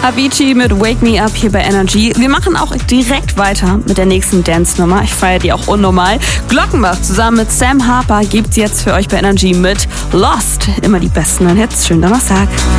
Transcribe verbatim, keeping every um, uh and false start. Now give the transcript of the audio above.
Avicii mit Wake Me Up hier bei Energy. Wir machen auch direkt weiter mit der nächsten Dance-Nummer. Ich feiere die auch unnormal. Glockenbach zusammen mit Sam Harper gibt's jetzt für euch bei Energy mit Lost. Immer die besten Hits. Schönen Donnerstag.